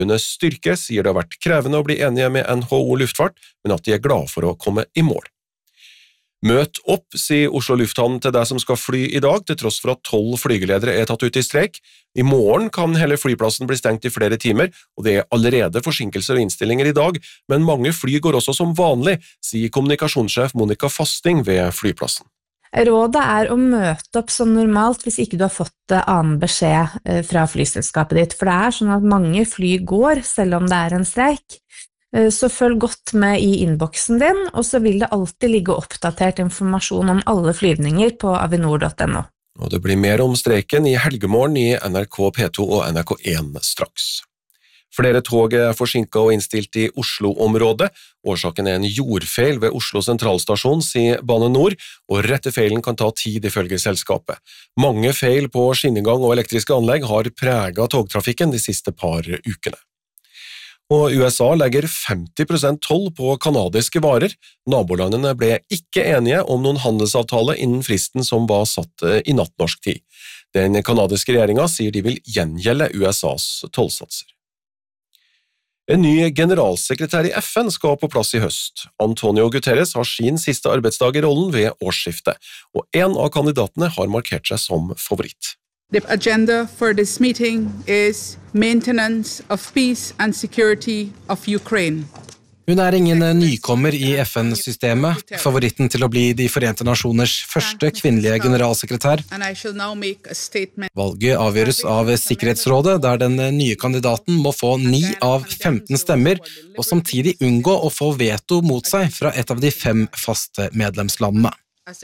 Under Styrke sier det har vært krevende å bli enige med NHO Luftfart, men at de er glad for å komme i mål. Møt opp, sier Oslo Lufthavn til deg som skal fly i dag, til tross for at 12 flygeledere er tatt ut i streik. I morgen kan hele flyplassen bli stengt i flere timer, og det er allerede forsinkelser og innstillinger i dag, men mange fly går også som vanlig, sier kommunikasjonssjef Monica Fasting ved flyplassen. Rådet er å møte opp som normalt hvis ikke du har fått annen beskjed fra flyselskapet ditt, for det er sånn at mange fly går selv om det er en streik. Så følg godt med i innboksen din, og så vil det alltid ligge oppdatert informasjon om alle flyvninger på avinor.no. Og det blir mer om streiken i helgemorgen i NRK P2 og NRK1 straks. Flere tog er forsinket og innstilt i Oslo-området. Årsaken er en jordfeil ved Oslo sentralstasjon, sier Bane Nor, og rette feilen kan ta tid ifølge selskapet. Mange feil på skinnegang og elektriske anlegg har preget togtrafikken de siste par ukene. Og USA legger 50% toll på kanadiske varer. Nabolandene ble ikke enige om noen handelsavtale innen fristen som var satt i natt norsk tid. Den kanadiske regjeringen sier de vil gjengjelde USAs tollsatser. En ny generalsekretær i FN skal på plass i høst. Antonio Guterres har sin siste arbeidsdag i rollen ved årsskiftet, og en av kandidatene har markert seg som favoritt. The agenda for this meeting is maintenance of peace and security of Ukraine. Hun er ingen nykommer i FN-systemet, favoritten til å bli de Forente Nasjoners første kvinnelige generalsekretær. Valget avgjøres av Sikkerhetsrådet, der den nye kandidaten må få 9 av 15 stemmer, og samtidig unngå å få veto mot seg fra et av de 5 faste medlemslandene.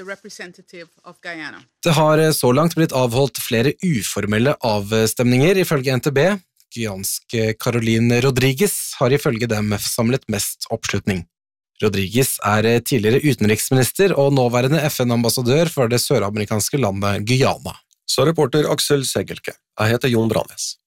Det har så langt blitt avholdt flere uformelle avstemninger ifølge NTB. Guyansk Caroline Rodriguez har ifølge dem samlet mest oppslutning. Rodriguez er tidligere utenriksminister og nåværende FN-ambassadør for det søramerikanske landet Guyana. Så reporter Aksel Segelke. Jeg heter Jon Branes.